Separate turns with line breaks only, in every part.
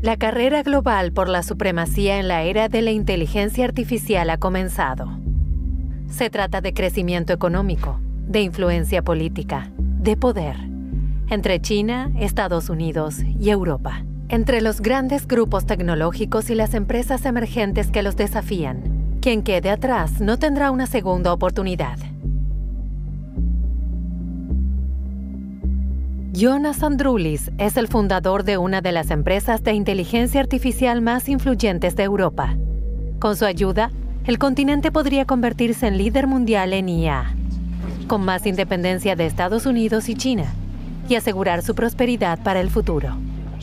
La carrera global por la supremacía en la era de la inteligencia artificial ha comenzado. Se trata de crecimiento económico, de influencia política, de poder, entre China, Estados Unidos y Europa, entre los grandes grupos tecnológicos y las empresas emergentes que los desafían. Quien quede atrás no tendrá una segunda oportunidad. Jonas Androulis es el fundador de una de las empresas de inteligencia artificial más influyentes de Europa. Con su ayuda, el continente podría convertirse en líder mundial en IA, con más independencia de Estados Unidos y China, y asegurar su prosperidad para el futuro.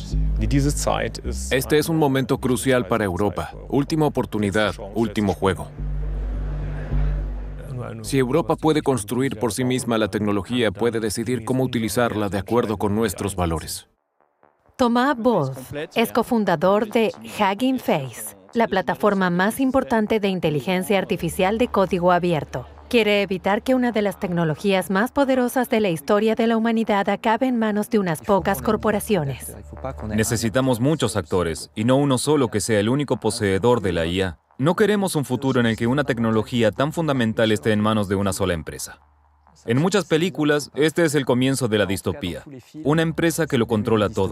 Este es un momento crucial para Europa. Última oportunidad, último juego. Si Europa puede construir por sí misma la tecnología, puede decidir cómo utilizarla de acuerdo con nuestros valores.
Thomas Wolf es cofundador de Hugging Face, la plataforma más importante de inteligencia artificial de código abierto. Quiere evitar que una de las tecnologías más poderosas de la historia de la humanidad acabe en manos de unas pocas corporaciones.
Necesitamos muchos actores, y no uno solo que sea el único poseedor de la IA. No queremos un futuro en el que una tecnología tan fundamental esté en manos de una sola empresa. En muchas películas, este es el comienzo de la distopía. Una empresa que lo controla todo.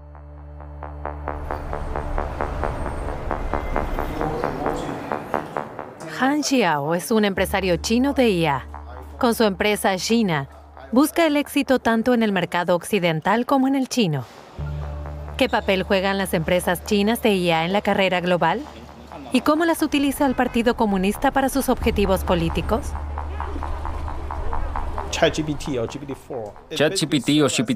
Han Xiao es un empresario chino de IA. Con su empresa Xina, busca el éxito tanto en el mercado occidental como en el chino. ¿Qué papel juegan las empresas chinas de IA en la carrera global? ¿Y cómo las utiliza el Partido Comunista para sus objetivos políticos?
ChatGPT o GPT